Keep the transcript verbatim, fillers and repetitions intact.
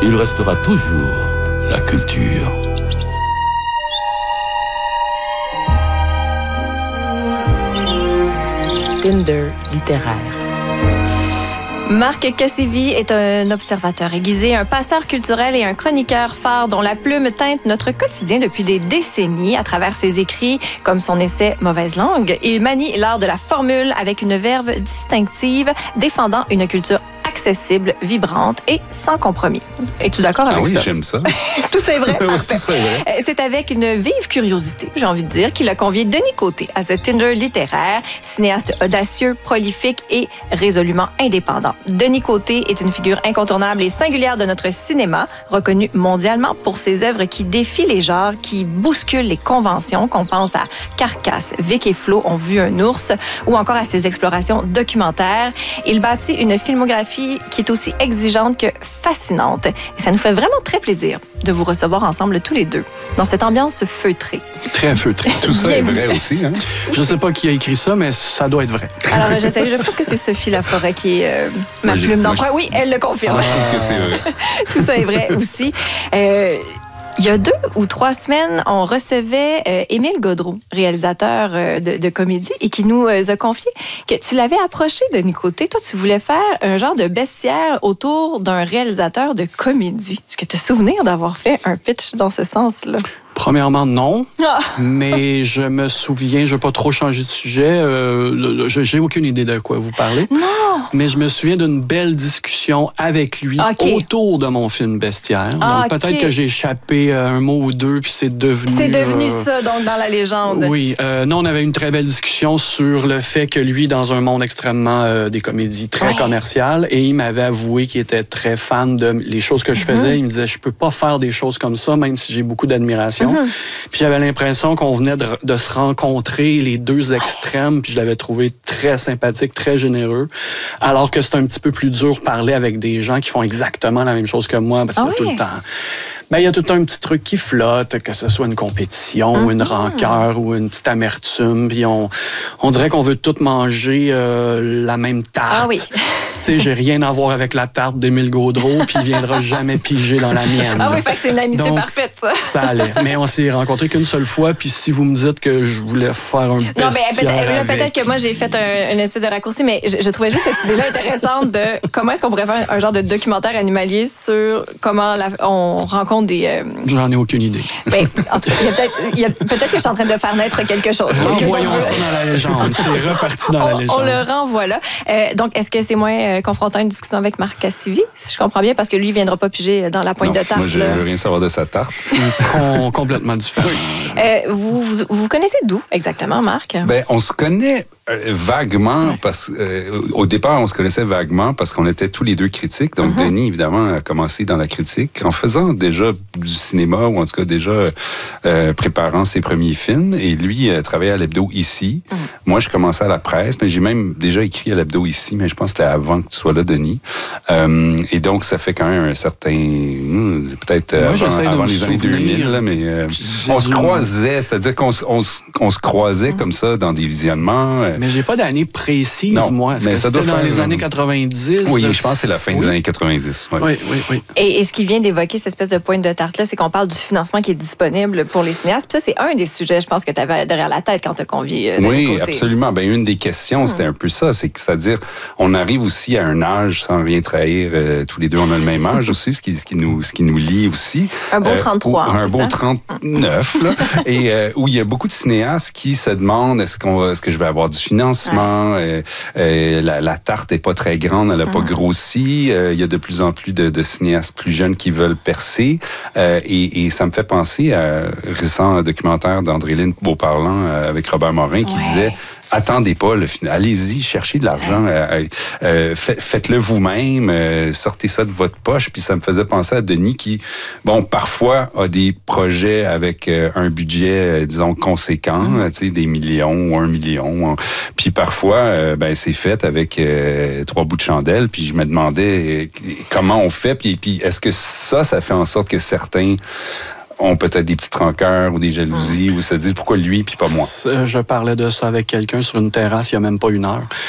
il restera toujours la culture. Tinder littéraire. Marc Cassivi est un observateur aiguisé, un passeur culturel et un chroniqueur phare dont la plume teinte notre quotidien depuis des décennies à travers ses écrits, comme son essai « Mauvaise langue ». Il manie l'art de la formule avec une verve distinctive, défendant une culture accessible, vibrante et sans compromis. Es-tu d'accord avec ah oui, ça? Ah oui, j'aime ça. Tout ça est vrai? Tout ça est vrai. C'est avec une vive curiosité, j'ai envie de dire, qu'il a convié Denis Côté à ce Tinder littéraire, cinéaste audacieux, prolifique et résolument indépendant. Denis Côté est une figure incontournable et singulière de notre cinéma, reconnu mondialement pour ses œuvres qui défient les genres, qui bousculent les conventions, qu'on pense à Carcasse, Vic et Flo ont vu un ours, ou encore à ses explorations documentaires. Il bâtit une filmographie qui est aussi exigeante que fascinante. Et ça nous fait vraiment très plaisir de vous recevoir ensemble tous les deux dans cette ambiance feutrée. Très feutrée. Tout ça est vrai aussi. Hein? Je ne sais pas qui a écrit ça, mais ça doit être vrai. Alors, je sais, je pense que c'est Sophie Laforêt qui est euh, ma moi, plume d'emploi. Je... Oui, elle le confirme. Moi, je trouve que c'est vrai. Tout ça est vrai aussi. Euh, Il y a deux ou trois semaines, on recevait euh, Émile Gaudreau, réalisateur euh, de, de comédie, et qui nous euh, a confié que tu l'avais approché, Denis Côté. Toi, tu voulais faire un genre de bestiaire autour d'un réalisateur de comédie. Est-ce que tu as souvenir d'avoir fait un pitch dans ce sens-là? Premièrement, non. Ah. Mais je me souviens, je ne veux pas trop changer de sujet, euh, j'ai aucune idée de quoi vous parlez. Non! Mais je me souviens d'une belle discussion avec lui okay. autour de mon film Bestiaire. Ah, donc peut-être okay. que j'ai échappé un mot ou deux, puis c'est devenu... C'est devenu euh... ça, donc, dans la légende. Oui. Euh, non, on avait une très belle discussion sur le fait que lui, dans un monde extrêmement euh, des comédies très ouais. commerciales, et il m'avait avoué qu'il était très fan de les choses que je faisais. Mm-hmm. Il me disait, je peux pas faire des choses comme ça, même si j'ai beaucoup d'admiration. Mm-hmm. Puis j'avais l'impression qu'on venait de, de se rencontrer les deux extrêmes, puis je l'avais trouvé très sympathique, très généreux. Alors que c'est un petit peu plus dur parler avec des gens qui font exactement la même chose que moi, parce que ah oui. tout le temps... Ben, il y a tout un petit truc qui flotte, que ce soit une compétition, mm-hmm. ou une rancœur, ou une petite amertume. Puis on, on dirait qu'on veut tous manger euh, la même tarte. Ah oui. Tu sais, j'ai rien à voir avec la tarte d'Émile Gaudreau, puis il viendra jamais piger dans la mienne. Ah oui, fait que c'est une amitié donc, parfaite, ça. Ça allait. Mais on s'est rencontrés qu'une seule fois, puis si vous me dites que je voulais faire un bestiaire Non, mais peut-être, avec... peut-être que moi, j'ai fait un, une espèce de raccourci, mais je, je trouvais juste cette idée-là intéressante de comment est-ce qu'on pourrait faire un genre de documentaire animalier sur comment la, on rencontre des... Euh... J'en ai aucune idée. Ben, en tout cas, il y a peut-être, il y a, peut-être que je suis en train de faire naître quelque chose. Renvoyons ça dans la légende. C'est reparti dans on, la légende. On le renvoie là. Euh, donc, est-ce que c'est moins euh, confrontant une discussion avec Marc Cassivi, si je comprends bien, parce que lui, il ne viendra pas piger dans la pointe non, de tarte. Moi, je ne veux rien savoir de sa tarte. Com- complètement différent. Euh, vous, vous, vous connaissez d'où exactement, Marc? Ben, on se connaît euh, vaguement, ouais. parce euh, au départ, on se connaissait vaguement parce qu'on était tous les deux critiques. Donc, mm-hmm. Denis, évidemment, a commencé dans la critique en faisant déjà du cinéma, ou en tout cas déjà euh, préparant ses premiers films. Et lui, euh, travaillait à l'hebdo ici. Mm-hmm. Moi, je commençais à la presse, mais j'ai même déjà écrit à l'hebdo ici, mais je pense que c'était avant que tu sois là, Denis. Euh, et donc, ça fait quand même un certain... Hmm, peut-être Moi, avant, avant les années souvenir. deux mille, là, mais euh, on se croisait, c'est-à-dire qu'on on, on se croisait mm-hmm. comme ça dans des visionnements. Mais j'ai pas d'année précise, non, moi. Est-ce mais que ça c'était doit dans faire... les années quatre-vingt-dix? Oui, là, je pense que c'est la fin oui. des années quatre-vingt-dix. Ouais. Oui, oui, oui. Et, et ce qui vient d'évoquer, cette espèce de pointe de tarte-là, c'est qu'on parle du financement qui est disponible pour les cinéastes. Puis ça, c'est un des sujets, je pense, que tu avais derrière la tête quand tu as convié. Euh, oui, côté. Absolument. Ben, une des questions, c'était un peu ça. C'est, c'est-à-dire, on arrive aussi à un âge, sans rien trahir, euh, tous les deux, on a le même âge aussi, ce qui, ce qui, nous, ce qui nous lie aussi. Un beau trente-trois, euh, où, Un beau ça? trente-neuf, là. Et euh, où il y a beaucoup de cinéastes qui se demandent, est-ce, qu'on, est-ce que je vais avoir du financement? Ouais. Euh, euh, la, la tarte n'est pas très grande, elle n'a mm. pas grossi. Euh, il y a de plus en plus de, de cinéastes plus jeunes qui veulent percer. Euh, et, et ça me fait penser à un récent documentaire d'André-Lynne Beauparlant euh, avec Robert Morin qui ouais. disait... Attendez pas le final. Allez-y, cherchez de l'argent. Euh, euh, faites-le vous-même. Euh, sortez ça de votre poche. Puis ça me faisait penser à Denis qui, bon, parfois a des projets avec euh, un budget, euh, disons, conséquent, mm. tu sais, des millions ou un million. Puis parfois, euh, ben, c'est fait avec euh, trois bouts de chandelle. Puis je me demandais euh, comment on fait. Puis, puis est-ce que ça, ça fait en sorte que certains ont peut-être des petites rancœurs ou des jalousies mmh. ou se disent pourquoi lui puis pas moi. Je parlais de ça avec quelqu'un sur une terrasse il n'y a même pas une heure.